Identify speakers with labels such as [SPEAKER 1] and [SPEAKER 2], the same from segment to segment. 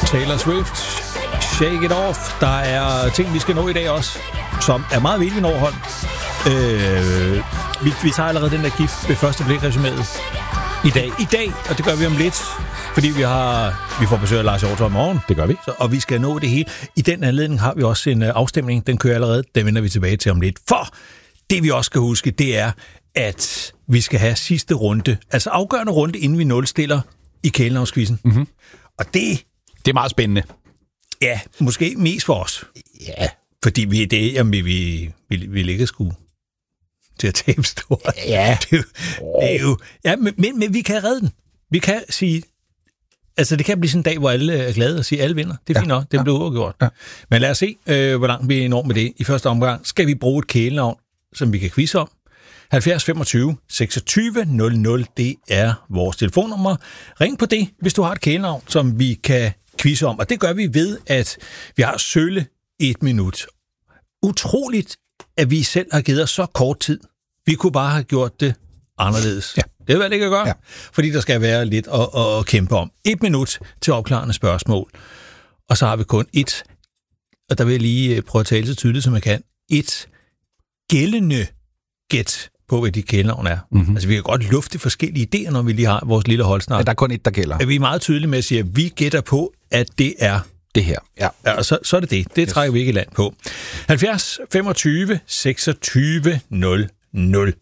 [SPEAKER 1] Taylor Swift, Shake It Off. Der er ting, vi skal nå i dag også, som er meget vigtigt overholdt. Vi tager allerede den der gift ved første blik-resuméet i dag, og det gør vi om lidt, fordi vi får besøg af Lars Hjortøj i morgen.
[SPEAKER 2] Det gør vi.
[SPEAKER 1] Og vi skal nå det hele. I den anledning har vi også en afstemning, den kører allerede, den vender vi tilbage til om lidt. For det vi også skal huske, det er, at vi skal have sidste runde, altså afgørende runde, inden vi nulstiller i kælenavnskvisten.
[SPEAKER 2] Mm-hmm.
[SPEAKER 1] Og det
[SPEAKER 2] er meget spændende.
[SPEAKER 1] Ja, måske mest for os.
[SPEAKER 2] Ja.
[SPEAKER 1] Fordi vi ligger sgu til at tabe stort.
[SPEAKER 2] Ja.
[SPEAKER 1] Det er jo, ja, men vi kan redde den. Vi kan sige, altså det kan blive sådan en dag, hvor alle er glade og siger, alle vinder. Det er fint nok, det bliver uafgjort. Ja. Men lad os se, hvor langt vi når med det. I første omgang skal vi bruge et kælenavn, som vi kan quizze om. 70 25 26 00, det er vores telefonnummer. Ring på det, hvis du har et kælenavn, som vi kan quizze om. Og det gør vi ved, at vi har sølle 1 minut. Utroligt, at vi selv har givet os så kort tid. Vi kunne bare have gjort det anderledes. Ja. Det er hvad det kan gøre, fordi der skal være lidt at kæmpe om. 1 minut til opklarende spørgsmål. Og så har vi kun et, og der vil jeg lige prøve at tale så tydeligt, som jeg kan, et gældende gæt på, hvad de kælenavn er. Mm-hmm. Altså, vi kan godt lufte forskellige idéer, når vi lige har vores lille holdsnak.
[SPEAKER 2] Ja, der er kun et, der gælder.
[SPEAKER 1] Er vi meget tydelige med at sige, at vi gætter på, at det er
[SPEAKER 2] det her. Ja,
[SPEAKER 1] og så er det det. Det trækker vi ikke i land på. 70 25 26 00.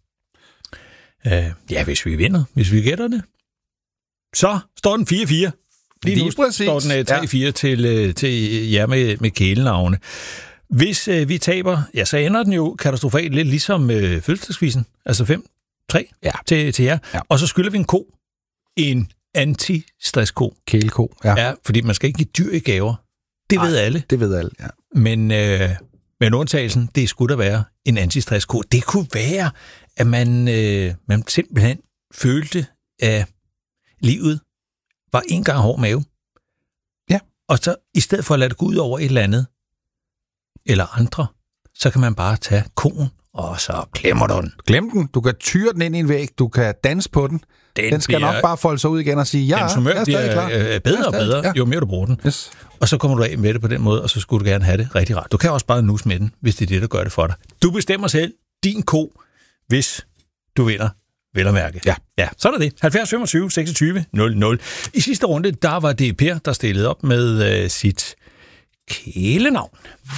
[SPEAKER 1] Ja, hvis vi vinder, hvis vi gætter det, så står den 4-4. Lige nu står den 3-4 til jer med kælenavne. Hvis vi taber, ja, så ender den jo katastrofalt lidt ligesom fødselsdagsquizzen. Altså 5-3 til jer. Ja. Og så skylder vi en ko. En anti-stress-ko.
[SPEAKER 2] Kæleko, ja.
[SPEAKER 1] Fordi man skal ikke give dyr i gaver. Det ved alle.
[SPEAKER 2] Det ved alle, ja.
[SPEAKER 1] Men undtagelsen, det skulle da være en anti-stress-ko. Det kunne være, at man simpelthen følte, at livet var en gang hård mave.
[SPEAKER 2] Ja.
[SPEAKER 1] Og så i stedet for at lade det gå ud over et eller andet, eller andre, så kan man bare tage koen, og så klemmer du den.
[SPEAKER 2] Glem den. Du kan tyre den ind i en væg. Du kan danse på den. Den skal nok bare folde sig ud igen og sige,
[SPEAKER 1] den humør bliver bedre og bedre, jo mere du bruger den.
[SPEAKER 2] Yes.
[SPEAKER 1] Og så kommer du af med det på den måde, og så skulle du gerne have det rigtig rart. Du kan også bare nus med den, hvis det er det, der gør det for dig. Du bestemmer selv din ko, hvis du vinder, vel at mærke. Ja, så er det. 70 25 26 00. I sidste runde, der var det Per, der stillede op med sit kælenavn.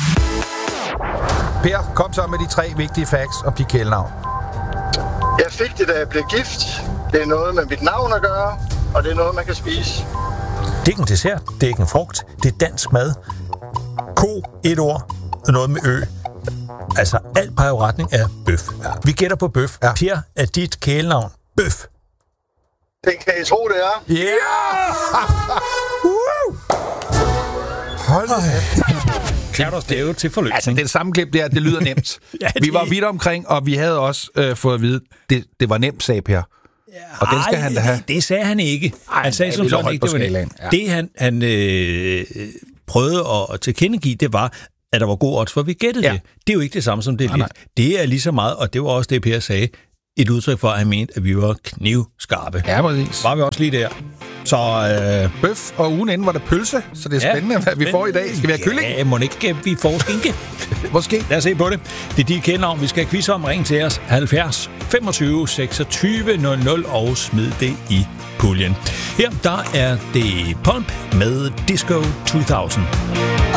[SPEAKER 2] Per, kom så med de 3 vigtige facts om dit kælenavn.
[SPEAKER 3] Jeg fik det, da jeg blev gift. Det er noget med mit navn at gøre, og det er noget, man kan spise.
[SPEAKER 1] Det er ikke en dessert, det er ikke en frugt, det er dansk mad. Ko, et ord, noget med ø. Altså, alt peger jo retning af bøf. Ja. Vi gætter på bøf. Ja. Per, er dit kælenavn bøf?
[SPEAKER 3] Det kan I tro, det er.
[SPEAKER 1] Ja! Yeah!
[SPEAKER 2] Hold da.
[SPEAKER 1] Det er jo til forløsning.
[SPEAKER 2] Altså, det samme klip der, det lyder nemt. Vi var vidt omkring, og vi havde også fået at vide, det var nemt, sagde Per.
[SPEAKER 1] Ja,
[SPEAKER 2] og den skal han da have.
[SPEAKER 1] Det sagde han ikke. Han sagde som sådan ikke, det var det. Det han prøvede at tilkendegive, det var, at der var god odds for, vi gættede det. Det er jo ikke det samme som det er lidt. Det er lige så meget, og det var også det, Per sagde, et udtryk for, at han mente, at vi var knivskarpe.
[SPEAKER 2] Ja, præcis.
[SPEAKER 1] Var vi også lige der. Så
[SPEAKER 2] bøf, og ugen inden var det pølse, så det er spændende, hvad vi får i dag. Skal vi have kylling?
[SPEAKER 1] Ja, må ikke vi får skinke.
[SPEAKER 2] Måske.
[SPEAKER 1] Lad os se på det. Det er de kælenavn, vi skal have quiz om. Ring til os 70 25 26 00 og smid det i puljen. Her, der er det Pulp med Disco 2000.